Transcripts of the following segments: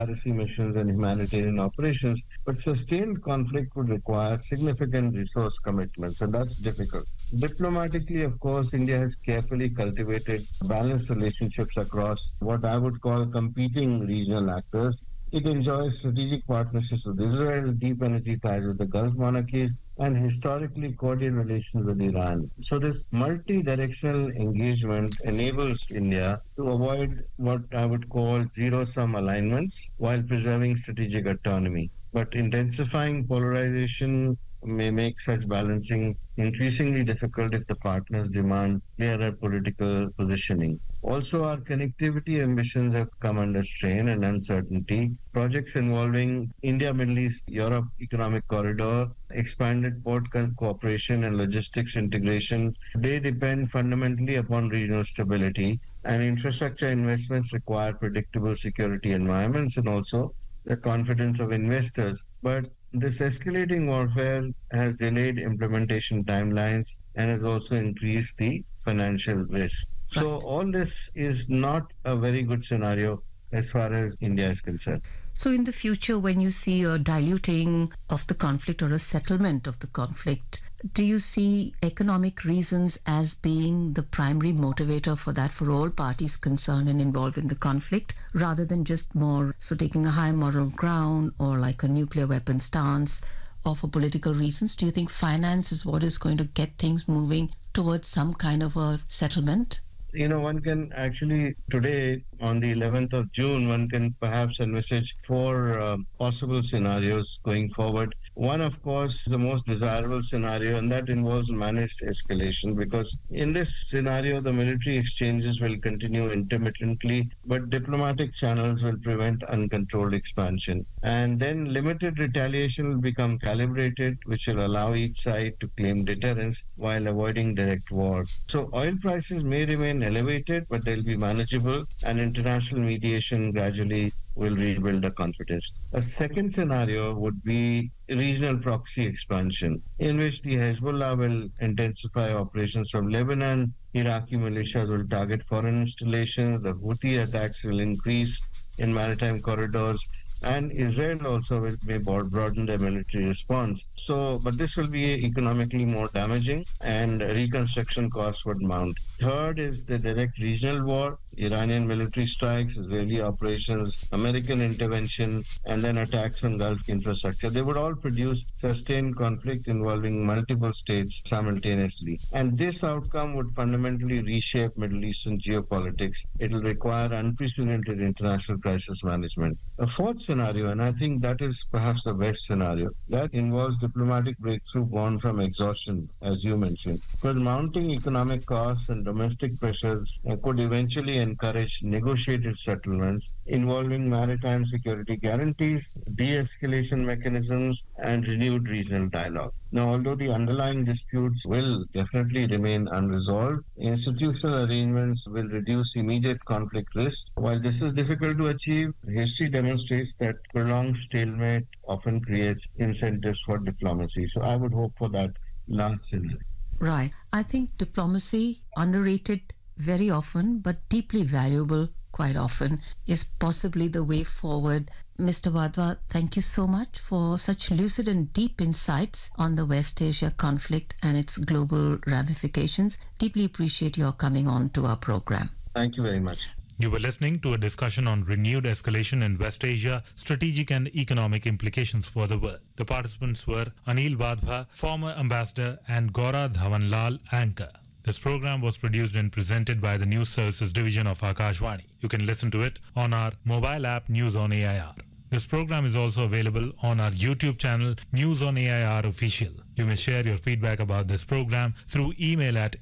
piracy missions and humanitarian operations, but sustained conflict would require significant resource commitments, and that's difficult. Diplomatically, of course, India has carefully cultivated balanced relationships across what I would call competing regional actors. It enjoys strategic partnerships with Israel, deep energy ties with the Gulf monarchies, and historically cordial relations with Iran. So, this multi directional engagement enables India to avoid what I would call zero sum alignments while preserving strategic autonomy. But intensifying polarization may make such balancing increasingly difficult if the partners demand clearer political positioning. Also, our connectivity ambitions have come under strain and uncertainty. Projects involving India, Middle East, Europe Economic Corridor, expanded port cooperation, and logistics integration, they depend fundamentally upon regional stability. And infrastructure investments require predictable security environments and also the confidence of investors. But this escalating warfare has delayed implementation timelines and has also increased the financial risk. So, all this is not a very good scenario as far as India is concerned. So, in the future, when you see a diluting of the conflict or a settlement of the conflict, do you see economic reasons as being the primary motivator for that for all parties concerned and involved in the conflict, rather than just more so taking a high moral ground or like a nuclear weapon stance, or for political reasons? Do you think finance is what is going to get things moving towards some kind of a settlement? One can actually, today on the 11th of June, one can perhaps envisage four possible scenarios going forward. One, of course, the most desirable scenario, and that involves managed escalation, because in this scenario, the military exchanges will continue intermittently, but diplomatic channels will prevent uncontrolled expansion. And then limited retaliation will become calibrated, which will allow each side to claim deterrence while avoiding direct war. So oil prices may remain elevated, but they'll be manageable, and international mediation gradually will rebuild the confidence. A second scenario would be regional proxy expansion, in which the Hezbollah will intensify operations from Lebanon, Iraqi militias will target foreign installations, the Houthi attacks will increase in maritime corridors, and Israel also may broaden their military response. So, but this will be economically more damaging, and reconstruction costs would mount. Third is the direct regional war, Iranian military strikes, Israeli operations, American intervention, and then attacks on Gulf infrastructure. They would all produce sustained conflict involving multiple states simultaneously. And this outcome would fundamentally reshape Middle Eastern geopolitics. It will require unprecedented international crisis management. A fourth scenario, and I think that is perhaps the best scenario, that involves diplomatic breakthrough born from exhaustion, as you mentioned, because mounting economic costs and domestic pressures could eventually encourage negotiated settlements involving maritime security guarantees, de-escalation mechanisms, and renewed regional dialogue. Now, although the underlying disputes will definitely remain unresolved, institutional arrangements will reduce immediate conflict risk. While this is difficult to achieve, history demonstrates that prolonged stalemate often creates incentives for diplomacy. So I would hope for that last scenario. Right. I think diplomacy, underrated very often, but deeply valuable quite often, is possibly the way forward. Mr. Wadhwa, thank you so much for such lucid and deep insights on the West Asia conflict and its global ramifications. Deeply appreciate your coming on to our program. Thank you very much. You were listening to a discussion on renewed escalation in West Asia, strategic and economic implications for the world. The participants were Anil Wadhwa, former ambassador, and Gaura Dhawanlal, anchor. This program was produced and presented by the News Services Division of Akashvani. You can listen to it on our mobile app News on AIR. This program is also available on our YouTube channel News on AIR Official. You may share your feedback about this program through email at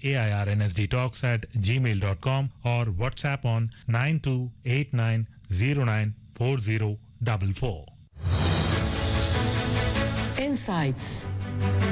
airnsdtalks@gmail.com or WhatsApp on 9289094044. Insights.